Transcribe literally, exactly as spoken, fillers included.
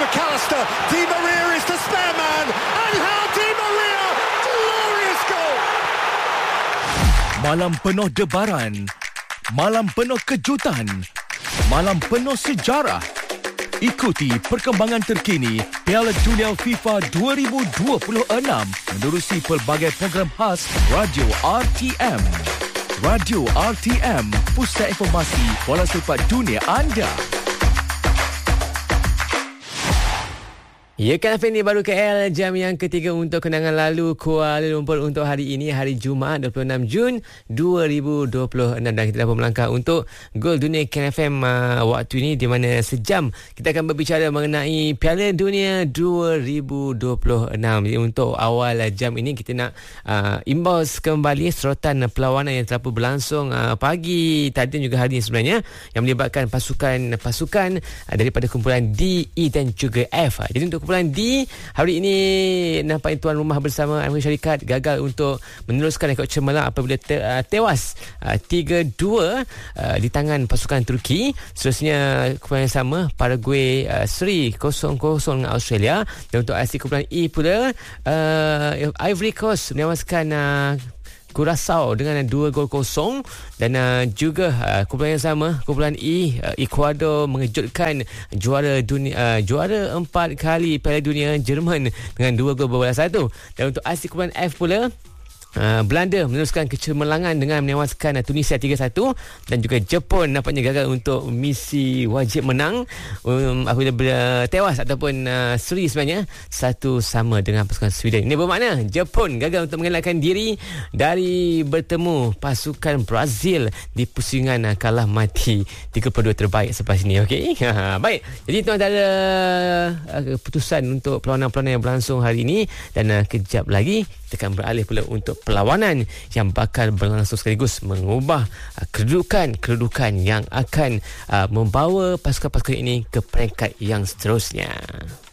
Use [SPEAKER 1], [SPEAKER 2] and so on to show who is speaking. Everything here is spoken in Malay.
[SPEAKER 1] McAllister. Di Maria is the spare man. Angel Di Maria. Glorious goal.
[SPEAKER 2] Malam penuh debaran. Malam penuh kejutan. Malam penuh sejarah. Ikuti perkembangan terkini Piala Dunia FIFA dua ribu dua puluh enam menerusi pelbagai program khas Radio R T M. Radio R T M, pusat informasi bola sepak dunia anda.
[SPEAKER 3] Ya, Kan F M ni baru K L, jam yang ketiga untuk kenangan lalu Kuala Lumpur untuk hari ini, hari Jumaat dua puluh enam Jun dua ribu dua puluh enam, dan kita dah pun melangkah untuk Gol Dunia Kan F M uh, waktu ini, di mana sejam kita akan berbicara mengenai Piala Dunia dua ribu dua puluh enam. Jadi untuk awal uh, jam ini kita nak uh, imbas kembali serotan perlawanan yang telah pun berlangsung uh, pagi tadi dan juga hari ini sebenarnya, yang melibatkan pasukan-pasukan uh, daripada kumpulan D, E dan juga F. Jadi untuk kumpulan D, hari ini nampaknya tuan rumah bersama Amerika Syarikat gagal untuk meneruskan rekod cemerlang apabila te, uh, tewas uh, tiga dua uh, di tangan pasukan Turki. Seterusnya kumpulan yang sama, Paraguay uh, seri kosong kosong dengan Australia. Dan untuk aksi kumpulan E pula, uh, Ivory Coast menewaskan uh, Curaçao dengan dua gol kosong. Dan uh, juga uh, kumpulan yang sama, kumpulan E, uh, Ecuador mengejutkan juara dunia uh, juara empat kali Piala Dunia Jerman dengan dua gol berbalas satu. Dan untuk aksi kumpulan F pula, Uh, Belanda meneruskan kecemerlangan dengan menewaskan uh, Tunisia tiga satu. Dan juga Jepun nampaknya gagal untuk misi wajib menang um, apabila uh, tewas ataupun uh, seri sebenarnya satu sama dengan pasukan Sweden. Ini bermakna Jepun gagal untuk mengelakkan diri dari bertemu pasukan Brazil di pusingan uh, kalah mati tiga puluh dua terbaik selepas ini. Okey. Baik. Jadi itu antara uh, keputusan untuk perlawanan-perlawanan yang berlangsung hari ini. Dan uh, kejap lagi kita akan beralih pula untuk perlawanan yang bakal berlangsung sekaligus mengubah uh, kedudukan-kedudukan yang akan uh, membawa pasukan-pasukan ini ke peringkat yang seterusnya.